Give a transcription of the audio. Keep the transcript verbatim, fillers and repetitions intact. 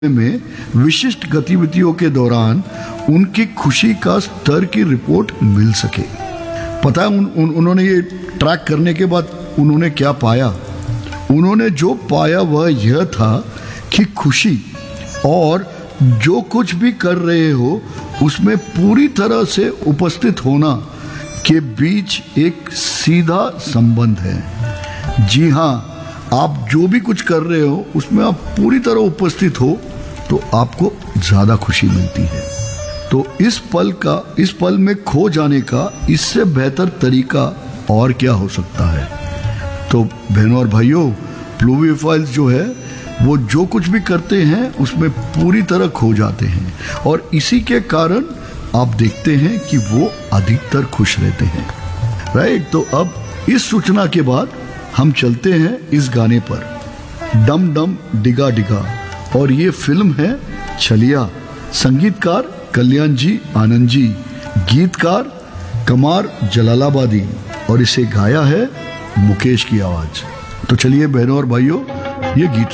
में विशिष्ट गतिविधियों के दौरान उनकी खुशी का स्तर की रिपोर्ट मिल सके। पता है उन, उन, उन्होंने ये ट्रैक करने के बाद उन्होंने क्या पाया? उन्होंने जो पाया वह यह था कि खुशी और जो कुछ भी कर रहे हो उसमें पूरी तरह से उपस्थित होना के बीच एक सीधा संबंध है। जी हाँ, आप जो भी कुछ कर रहे हो उसमें आप पूरी तरह उपस्थित हो तो आपको ज़्यादा खुशी मिलती है। तो इस पल का इस पल में खो जाने का इससे बेहतर तरीका और क्या हो सकता है? तो बहनों और भाइयों, प्लूवियोफाइल्स जो है वो जो कुछ भी करते हैं उसमें पूरी तरह खो जाते हैं और इसी के कारण आप देखते हैं कि वो अधिकतर खुश रहते हैं। राइट, तो अब इस सूचना के बाद हम चलते हैं इस गाने पर, डम डम डिगा डिगा, और ये फिल्म है छलिया। संगीतकार कल्याण जी आनंद जी, गीतकार कमार जलालाबादी, और इसे गाया है मुकेश की आवाज। तो चलिए बहनों और भाइयों, ये गीत